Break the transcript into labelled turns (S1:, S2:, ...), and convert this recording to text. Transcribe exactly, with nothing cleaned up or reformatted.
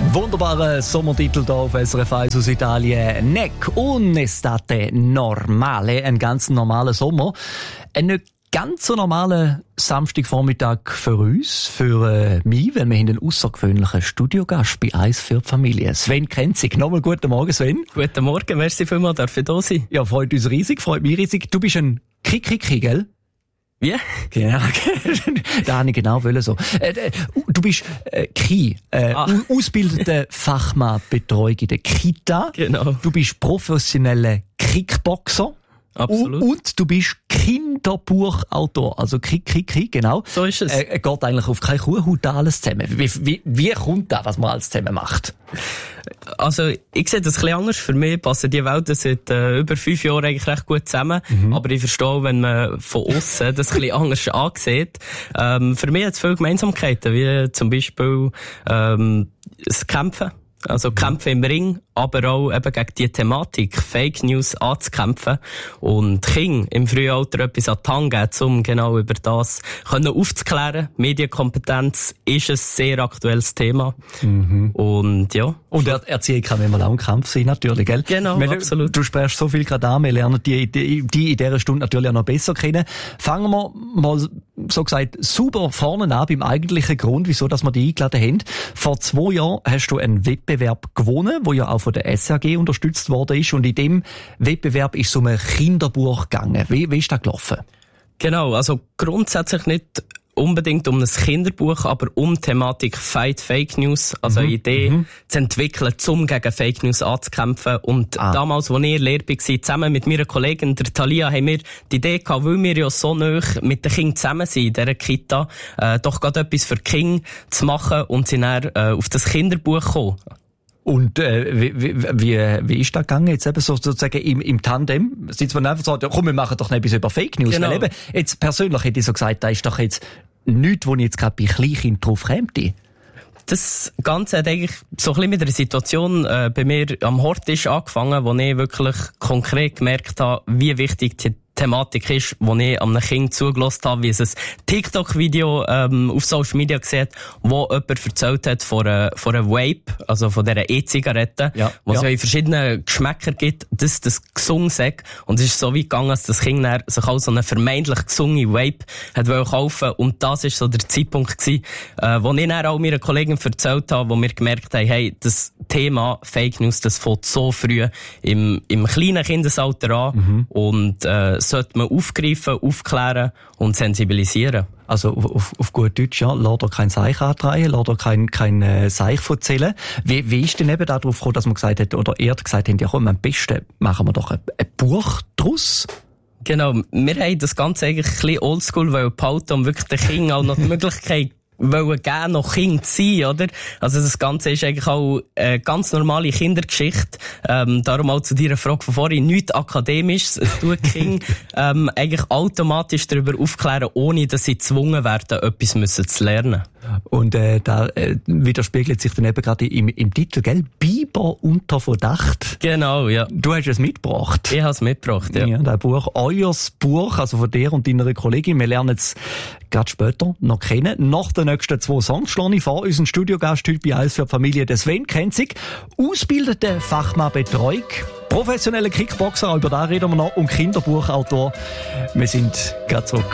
S1: Wunderbarer Sommertitel hier auf S R F eins aus Italien. Nec un'estate normale, ein ganz normaler Sommer. Ein nicht ganz so normaler Samstagvormittag für uns, für äh, mich, weil wir haben einen außergewöhnlichen Studiogast bei «Eis für die Familie». Sven Krenzig. Nochmal guten Morgen, Sven.
S2: Guten Morgen, merci vielmals, darf ich da sein?
S1: Ja, freut uns riesig, freut mich riesig. Du bist ein Kiki, gell?
S2: Wie?
S1: Genau, da habe ich genau wollen so. Äh, du bist äh, Ki, äh, ah. ausgebildete Fachmann Betreuung in der Kita.
S2: Genau.
S1: Du bist professioneller Kickboxer.
S2: Absolut.
S1: Und du bist Kinderbuchautor, also Krieg, Krieg, Krieg, genau.
S2: So ist es.
S1: Äh, geht eigentlich auf keine Kuhhaut alles zusammen. Wie, wie, wie kommt das, was man alles zusammen macht?
S2: Also, ich sehe das ein bisschen anders. Für mich passen die Welten seit äh, über fünf Jahren eigentlich recht gut zusammen. Mhm. Aber ich verstehe, wenn man von außen das ein bisschen anders ansieht. Ähm, für mich hat es viele Gemeinsamkeiten, wie zum Beispiel ähm, das Kämpfen. Also Kämpfe im Ring, aber auch eben gegen die Thematik, Fake News anzukämpfen und Kinder im frühen Alter etwas an die Hand geben, um genau über das können aufzuklären. Medienkompetenz ist ein sehr aktuelles Thema. Mhm. Und ja.
S1: Und er Erziehung kann immer auch ein Kampf sein, natürlich, gell?
S2: Genau,
S1: wir,
S2: absolut.
S1: Du sprichst so viel gerade an, wir lernen die, die, die in dieser Stunde natürlich auch noch besser kennen. Fangen wir mal, so gesagt, super vorne an beim eigentlichen Grund, wieso dass wir die eingeladen haben. Vor zwei Jahren hast du einen Wettbewerb gewonnen, wo ja auch von der S R G unterstützt worden ist. Und in dem Wettbewerb ist es um ein Kinderbuch gegangen. Wie, wie ist das gelaufen?
S2: Genau, also grundsätzlich nicht unbedingt um ein Kinderbuch, aber um die Thematik Fight Fake News, also mhm. eine Idee mhm. zu entwickeln, um gegen Fake News anzukämpfen. Und ah. damals, als ich Lehrer war, zusammen mit meiner Kollegin, der Thalia, haben wir die Idee gehabt, weil wir ja so nah mit den Kindern zusammen sind in dieser Kita, äh, doch gerade etwas für die Kinder zu machen und sind dann äh, auf das Kinderbuch gekommen.
S1: Und äh, wie, wie, wie, wie ist das gegangen? Jetzt eben so, sozusagen im, im Tandem? Sitzt man einfach so, ja, komm, wir machen doch noch etwas über Fake News.
S2: Genau.
S1: Weil eben, jetzt persönlich hätte ich so gesagt, da ist doch jetzt nichts, wo ich jetzt gerade bei Kleinkindern drauf käme.
S2: Das Ganze hat eigentlich so ein bisschen mit einer Situation äh, bei mir am Hortisch angefangen, wo ich wirklich konkret gemerkt habe, wie wichtig die Thematik ist, wo ich einem Kind zugelassen habe, wie es ein TikTok-Video ähm, auf Social Media gesehen hat, wo jemand erzählt hat von einer, von einer Vape, also von dieser E-Zigarette,
S1: ja,
S2: wo es
S1: ja.
S2: ja in verschiedenen Geschmäcker gibt, dass das gesungen sagt. Und es ist so weit gegangen, dass das Kind dann sich auch so eine vermeintlich gesungene Vape hat kaufen. Und das ist so der Zeitpunkt gewesen, äh, wo ich dann auch meiner Kollegin erzählt habe, wo wir gemerkt haben, hey, das Thema Fake News, das fängt so früh im, im kleinen Kindesalter an. Mhm. Und äh, sollte man aufgreifen, aufklären und sensibilisieren.
S1: Also auf, auf gut Deutsch, ja, lass dir kein Seich antreiben, lass dir kein, kein äh, Seich erzählen. Wie, wie ist denn eben darauf gekommen, dass man gesagt hat, oder ihr gesagt habt, ja komm, am besten machen wir doch ein, ein Buch draus?
S2: Genau, wir haben das Ganze eigentlich ein bisschen oldschool behalten, um wirklich den Kindern auch noch die Möglichkeit wollen gerne noch Kind sein, oder? Also das Ganze ist eigentlich auch eine ganz normale Kindergeschichte. Ähm, darum auch zu deiner Frage von vorhin, nichts Akademisches. Es tut Kinder ähm, eigentlich automatisch darüber aufklären, ohne dass sie gezwungen werden, etwas müssen zu lernen.
S1: Und äh, da äh, widerspiegelt sich dann eben gerade im, im Titel, gell? Biber unter Verdacht.
S2: Genau, ja.
S1: Du hast es mitgebracht.
S2: Ich habe es mitgebracht, ja.
S1: Ja, das Buch, euers Buch, also von dir und deiner Kollegin. Wir lernen es gerade später noch kennen. Nach den nächsten zwei Songs schlage ich vor, unseren Studiogast heute bei «Eis für die Familie», der Sven Krenzig, ausgebildete Fachmann Betreuung, professioneller Kickboxer, auch über das reden wir noch, und Kinderbuchautor. Wir sind gerade zurück.